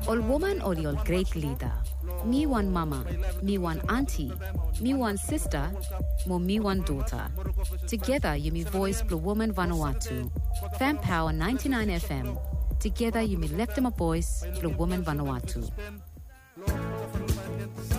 All woman or your great leader. Me one mama, me one auntie, me one sister, mo me one daughter. Together you me voice Blue Woman Vanuatu. Fan Power 99 FM. Together you me lift them a voice Blue Woman Vanuatu.